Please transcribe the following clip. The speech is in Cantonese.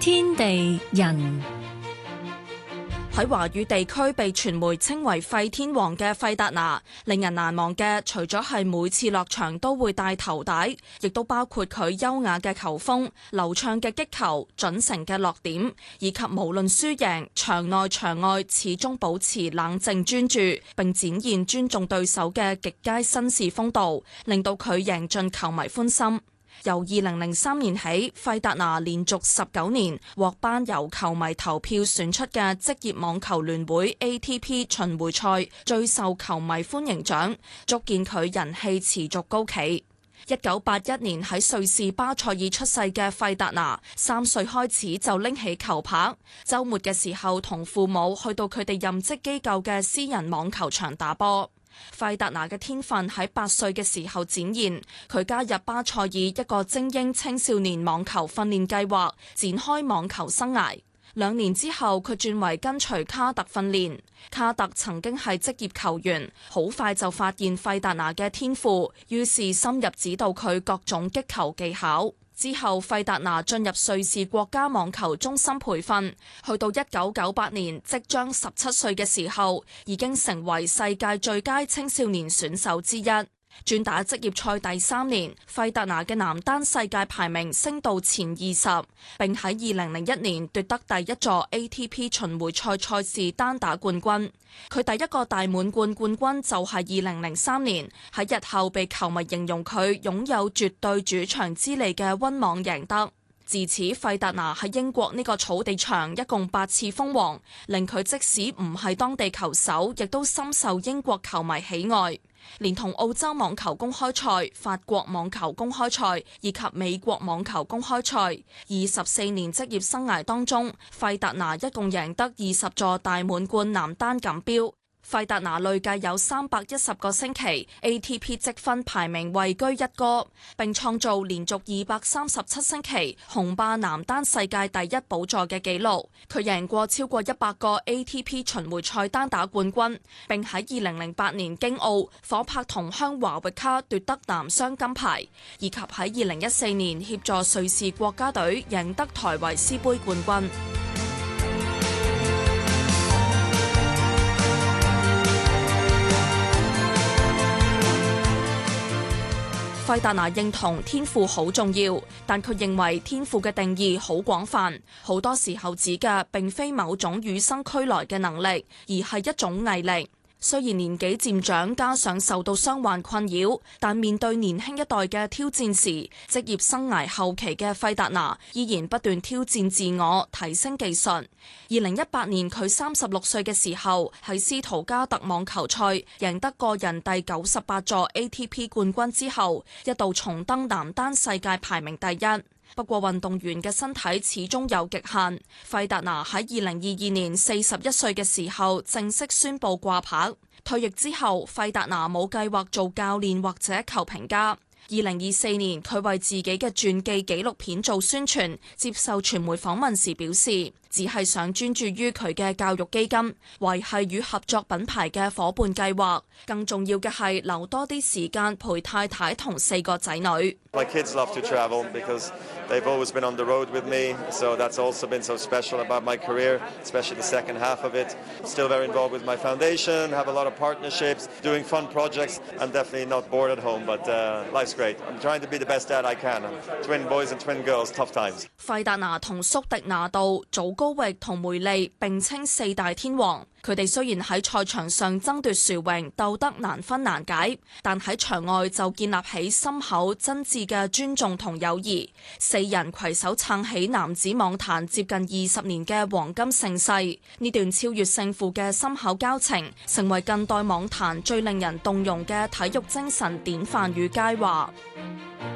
天地人。 喺華語地區被傳媒稱為廢天王嘅費達拿，令人難忘嘅除咗係每次落場都會戴頭帶，亦都包括佢優雅嘅球風、流暢嘅擊球、準繩嘅落點，以及無論輸贏、場內場外始終保持冷靜專注，並展現尊重對手嘅極佳紳士風度，令到佢贏盡球迷歡心。由2003年起，費達拿連續19年獲頒由球迷投票選出嘅職業網球聯會 ATP 巡迴賽最受球迷歡迎獎，足見佢人氣持續高企。1981年喺瑞士巴塞爾出世嘅費達拿，3歲開始就拎起球拍，週末嘅時候同父母去到佢哋任職機構嘅私人網球場打波。費達拿嘅天分喺8歲嘅時候展現，佢加入巴塞爾一個精英青少年網球訓練計劃，展開網球生涯。2年之後，佢轉為跟隨卡特訓練。卡特曾經係職業球員，好快就發現費達拿嘅天賦，於是深入指導佢各種擊球技巧。之後，費達拿進入瑞士國家網球中心培訓，去到1998年，即將17歲嘅時候，已經成為世界最佳青少年選手之一。轉打職業賽第3年，費達拿嘅男單世界排名升到前20，並喺2001年奪得第一座 ATP 巡迴賽賽事單打冠軍。佢第一個大滿貫冠軍就係2003年，喺日後被球迷形容佢擁有絕對主場之利嘅溫網贏得。自此，費達拿喺英國呢個草地場一共8次封王，令佢即使唔係當地球手，亦都深受英國球迷喜愛。連同澳洲網球公開賽、法國網球公開賽以及美國網球公開賽，24年職業生涯當中，費達拿一共贏得20座大滿貫男單錦標。費達拿累計有310個星期 ATP 積分排名位居一哥，並創造連續237星期雄霸男單世界第一寶座嘅紀錄。佢贏過超過100個 ATP 巡迴賽單打冠軍，並喺2008年京奧夥拍同鄉華域卡奪得男雙金牌，以及喺2014年協助瑞士國家隊贏得台維斯杯冠軍。費達拿認同天賦好重要，但佢認為天賦嘅定義好廣泛，好多時候指嘅並非某種與生俱來嘅能力，而係一種毅力。雖然年紀漸長，加上受到傷患困擾，但面對年輕一代嘅挑戰時，職業生涯後期嘅費達拿依然不斷挑戰自我，提升技術。2018年佢36歲嘅時候，喺斯圖加特網球賽贏得個人第98座 ATP 冠軍之後，一度重登男單世界排名第一。不過運動員嘅身體始終有極限，費達拿喺2022年41歲嘅時候正式宣布掛牌。退役之後，費達拿冇計劃做教練或者球評家。2024年，佢為自己嘅傳記紀錄片做宣傳，接受傳媒訪問時表示，只係想專注於佢嘅教育基金，維繫與合作品牌嘅夥伴計劃。更重要嘅係留多啲時間陪太太同4個仔女。 My kids love to travel because they've always been on the road with me, so that's also been so special about my career, especially the second half of it. Still very involved with my foundation, have a lot of partnerships, doing fun projects. I'm definitely not bored at home, but life's great. I'm trying to be the best dad I can. Twin boys and twin girls, tough times. 費達拿同宿迪拿度、祖高域同梅利並稱4大天王。佢哋雖然喺賽場上爭奪殊榮，鬥得難分難解，但喺場外就建立起深厚真摯嘅尊重同友誼。4人攜手撐起男子網壇接近20年嘅黃金盛世。呢段超越勝負嘅深厚交情，成為近代網壇最令人動容嘅體育精神典範與佳話。